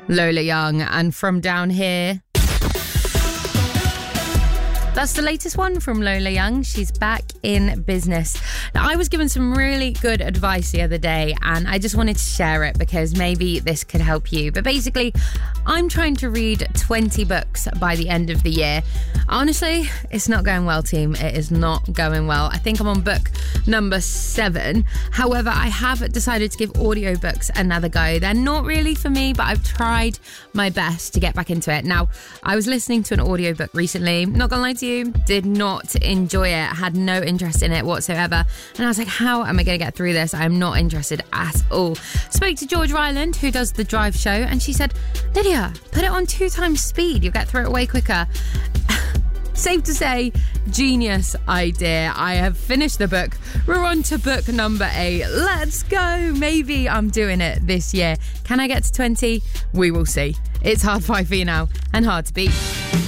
Lola Young and From Down Here. That's the latest one from Lola Young. She's back in business. Now, I was given some really good advice the other day, and I just wanted to share it because maybe this could help you. But basically, I'm trying to read 20 books by the end of the year. Honestly, it's not going well, team. It is not going well. I think I'm on book number 7. However, I have decided to give audiobooks another go. They're not really for me, but I've tried my best to get back into it. Now, I was listening to an audiobook recently. Not gonna lie to you, did not enjoy it, had no interest in it whatsoever, and I was like, how am I going to get through this? I'm not interested at all. Spoke to George Ryland, who does the Drive show, and she said, Lydia, put it on 2 times speed, you'll get through it way quicker. Safe to say, genius idea. I have finished the book. We're on to book number 8. Let's go. Maybe I'm doing it this year. Can I get to 20? We will see. It's Hard 5 for you now, and hard to beat.